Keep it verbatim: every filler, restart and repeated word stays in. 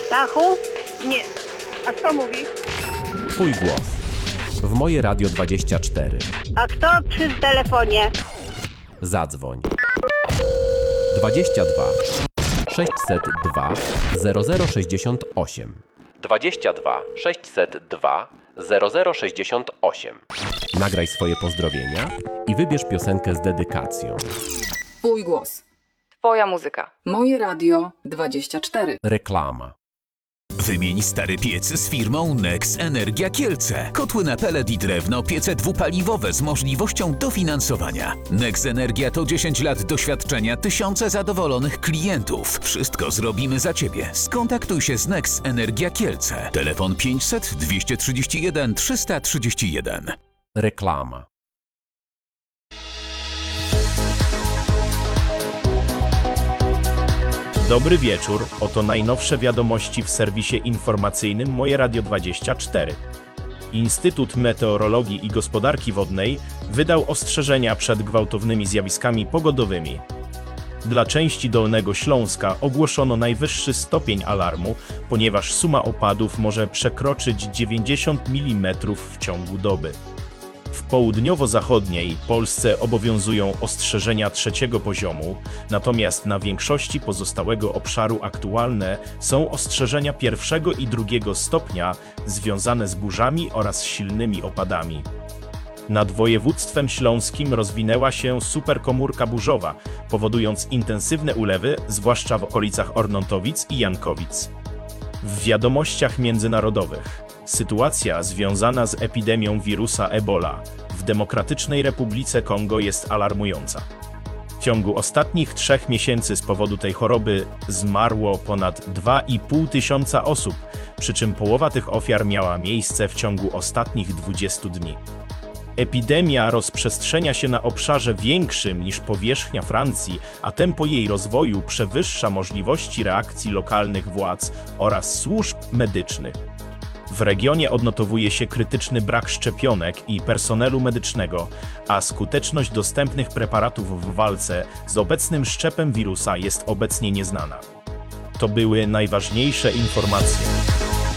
Stachu? Nie. A kto mówi? Twój głos. W moje Radio dwadzieścia cztery. A kto przy telefonie? Zadzwoń. dwadzieścia dwa sześćset dwa zero zero sześćdziesiąt osiem. dwadzieścia dwa sześćset dwa zero zero sześćdziesiąt osiem. Nagraj swoje pozdrowienia i wybierz piosenkę z dedykacją. Twój głos. Twoja muzyka. Moje Radio dwadzieścia cztery. Reklama. Wymień stary piec z firmą Nex Energia Kielce. Kotły na pelet i drewno, piece dwupaliwowe z możliwością dofinansowania. Nex Energia to dziesięć lat doświadczenia, tysiące zadowolonych klientów. Wszystko zrobimy za Ciebie. Skontaktuj się z Nex Energia Kielce. Telefon pięćset dwieście trzydzieści jeden trzysta trzydzieści jeden. Reklama. Dobry wieczór, oto najnowsze wiadomości w serwisie informacyjnym Moje Radio dwadzieścia cztery. Instytut Meteorologii i Gospodarki Wodnej wydał ostrzeżenia przed gwałtownymi zjawiskami pogodowymi. Dla części Dolnego Śląska ogłoszono najwyższy stopień alarmu, ponieważ suma opadów może przekroczyć dziewięćdziesiąt milimetrów w ciągu doby. W południowo-zachodniej Polsce obowiązują ostrzeżenia trzeciego poziomu, natomiast na większości pozostałego obszaru aktualne są ostrzeżenia pierwszego i drugiego stopnia związane z burzami oraz silnymi opadami. Nad województwem śląskim rozwinęła się superkomórka burzowa, powodując intensywne ulewy, zwłaszcza w okolicach Ornątowic i Jankowic. W wiadomościach międzynarodowych. Sytuacja związana z epidemią wirusa Ebola w Demokratycznej Republice Kongo jest alarmująca. W ciągu ostatnich trzech miesięcy z powodu tej choroby zmarło ponad dwa i pół tysiąca osób, przy czym połowa tych ofiar miała miejsce w ciągu ostatnich dwudziestu dni. Epidemia rozprzestrzenia się na obszarze większym niż powierzchnia Francji, a tempo jej rozwoju przewyższa możliwości reakcji lokalnych władz oraz służb medycznych. W regionie odnotowuje się krytyczny brak szczepionek i personelu medycznego, a skuteczność dostępnych preparatów w walce z obecnym szczepem wirusa jest obecnie nieznana. To były najważniejsze informacje.